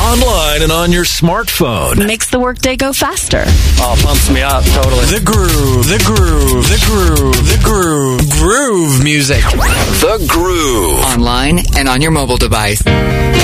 online and on your smartphone. Makes the workday go faster. Oh, pumps me up, totally. The Groove, the Groove, the Groove, the Groove. Groove music. The Groove. Online and on your mobile device.